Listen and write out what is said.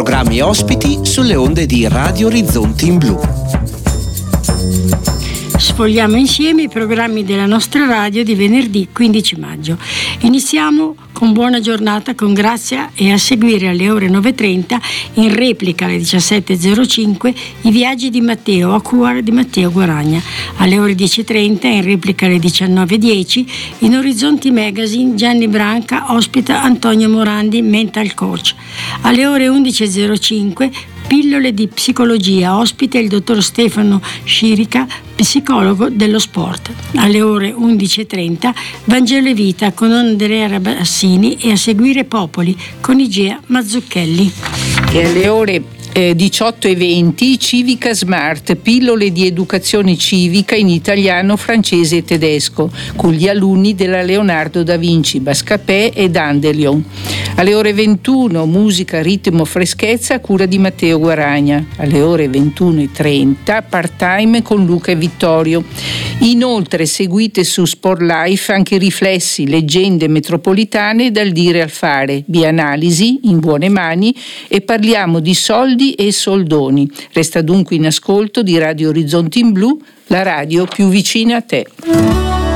programmi ospiti sulle onde di Radio Orizzonti in Blu. Sfogliamo insieme i programmi della nostra radio di venerdì 15 maggio. Iniziamo con Buona giornata con Grazia e a seguire alle ore 9.30 in replica alle 17.05 i viaggi di Matteo a cura di Matteo Guaragna. Alle ore 10.30 in replica alle 19.10 in Orizzonti Magazine Gianni Branca ospita Antonio Morandi, mental coach. Alle ore 11.05 Pillole di psicologia, ospite il dottor Stefano Scirica, psicologo dello sport. Alle ore 11.30 Vangelo e Vita con Andrea Rabassini e a seguire Popoli con Igea Mazzucchelli. E alle ore 18:20 Civica Smart, pillole di educazione civica in italiano, francese e tedesco con gli alunni della Leonardo da Vinci, Bascapè e Dandelion. Alle ore 21 musica, ritmo, freschezza a cura di Matteo Guaragna. Alle ore 21:30 part-time con Luca e Vittorio. Inoltre seguite su Sport Life anche riflessi, leggende metropolitane dal dire al fare, bianalisi in buone mani e parliamo di soldi e soldoni. Resta dunque in ascolto di Radio Orizzonti in Blu, la radio più vicina a te.